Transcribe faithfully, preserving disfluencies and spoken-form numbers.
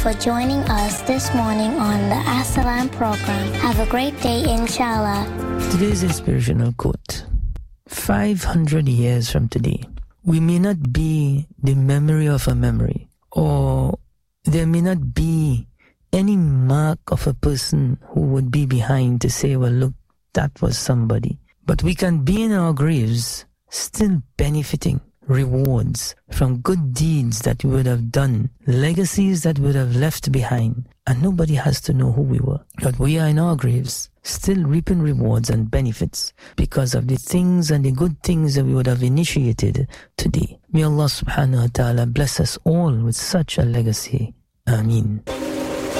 for joining us this morning on the As-Salam program. Have a great day, inshallah. Today's inspirational quote. five hundred years from today, we may not be the memory of a memory, or there may not be any mark of a person who would be behind to say, well, look, that was somebody. But we can be in our graves still benefiting rewards from good deeds that we would have done, legacies that we would have left behind, and nobody has to know who we were. But we are in our graves still reaping rewards and benefits because of the things and the good things that we would have initiated today. May Allah subhanahu wa ta'ala bless us all with such a legacy. Ameen.